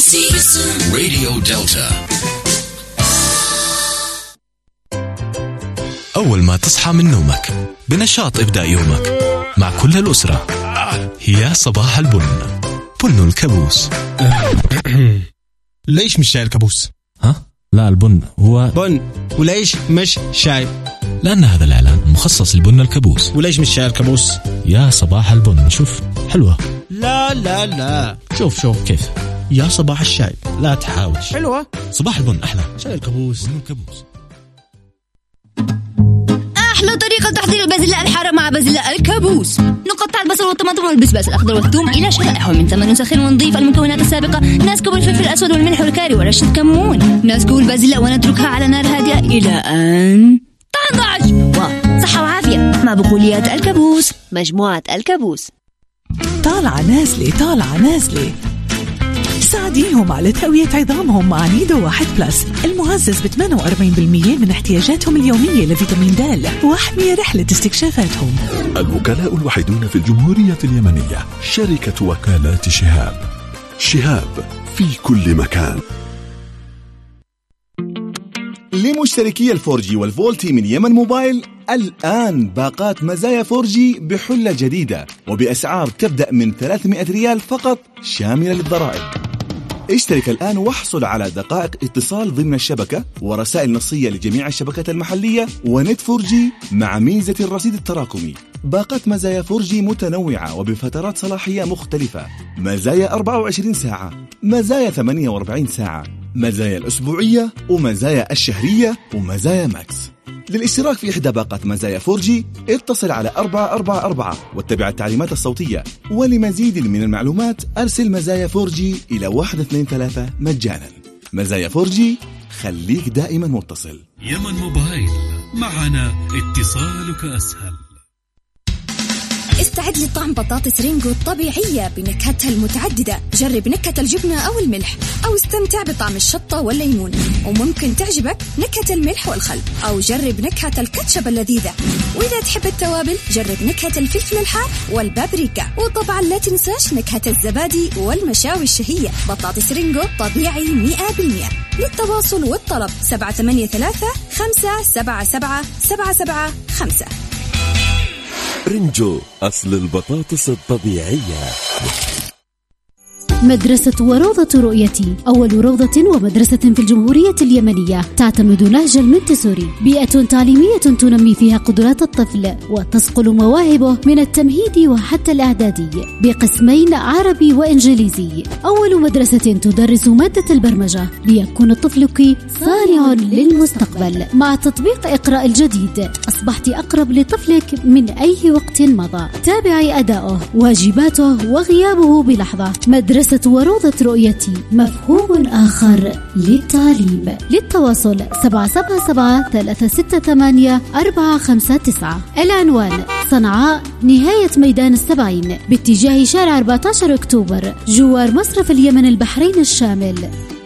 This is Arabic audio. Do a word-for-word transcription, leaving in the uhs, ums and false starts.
راديو دلتا. أول ما تصحى من نومك بنشاط إبدأ يومك مع كل الأسرة، هي صباح البن. بن الكابوس. ليش مش شاي الكابوس؟ ها؟ لا، البن هو بن. وليش مش شاي؟ لأن هذا الإعلان مخصص لبن الكابوس. وليش مش شاي الكابوس؟ يا صباح البن. شوف حلوة. لا لا لا، شوف شوف كيف. يا صباح الشاي. لا تحاول. حلوة. صباح البن أحلى. شاي الكابوس. بن الكابوس. أحلى طريقة تحضير البازلاء الحارة مع بازلاء الكابوس. نقطع البصل والطماطم والبسباس الأخضر والثوم إلى شرائح، ومن ثم نسخن ونضيف المكونات السابقة. نسكب الفلفل الأسود والملح والكاري ورشة كمون. نسكب البازلاء ونتركها على نار هادئة إلى أن تنضج. وصحة وعافية مع بقوليات الكابوس. مجموعة الكابوس. طالعة نازلة طالعة نازلة، ساعديهم على تقوية عظامهم مع نيدو واحد بلس المعزز ب ثمانية وأربعين بالمئة من احتياجاتهم اليومية لفيتامين د، واحمي رحلة استكشافاتهم. الوكلاء الوحيدون في الجمهورية اليمنية شركة وكالات شهاب. شهاب في كل مكان. لمشتركي الفور جي والفولتي من يمن موبايل، الآن باقات مزايا فور جي بحلة جديدة وبأسعار تبدأ من ثلاثمائة ريال فقط شاملة للضرائب. اشترك الآن واحصل على دقائق اتصال ضمن الشبكة ورسائل نصية لجميع الشبكات المحلية ونت فور جي مع ميزة الرصيد التراكمي. باقات مزايا فور جي متنوعة وبفترات صلاحية مختلفة. مزايا أربعة وعشرين ساعة، مزايا ثمانية وأربعين ساعة، مزايا الأسبوعية ومزايا الشهرية ومزايا ماكس. للاشتراك في إحدى باقات مزايا فور جي اتصل على أربعة أربعة أربعة واتبع التعليمات الصوتية. ولمزيد من المعلومات أرسل مزايا فور جي إلى واحد اثنين ثلاثة مجانا. مزايا فور جي، خليك دائما متصل. يمن موبايل، معنا اتصالك أسهل. استعد لطعم بطاطس رينجو الطبيعية بنكهتها المتعددة. جرب نكهة الجبنة أو الملح، أو استمتع بطعم الشطة والليمون، وممكن تعجبك نكهة الملح والخل، أو جرب نكهة الكاتشب اللذيذة. وإذا تحب التوابل جرب نكهة الفلفل الحار والبابريكا، وطبعا لا تنساش نكهة الزبادي والمشاوي الشهية. بطاطس رينجو طبيعي مئة بالمئة. للتواصل والطلب سبعة ثمانية ثلاثة خمسة سبعة سبعة سبعة سبعة خمسة. رينجو، أصل البطاطس الطبيعية. مدرسة وروضة رؤيتي، أول روضة ومدرسة في الجمهورية اليمنية تعتمد نهج المنتسوري، بيئة تعليمية تنمي فيها قدرات الطفل وتصقل مواهبه من التمهيد وحتى الإعدادي بقسمين عربي وإنجليزي. أول مدرسة تدرس مادة البرمجة ليكون طفلك صانع للمستقبل. مع تطبيق إقراء الجديد أصبحت أقرب لطفلك من أي وقت مضى. تابعي أداؤه، واجباته وغيابه بلحظة. مدرسة وروضة رؤيتي، مفهوم آخر للتعليم. للتواصل سبعة سبعة سبعة ثلاثة ستة ثمانية أربعة خمسة تسعة. العنوان صنعاء، نهاية ميدان السبعين، باتجاه شارع أربعة عشر أكتوبر، جوار مصرف اليمن البحرين الشامل.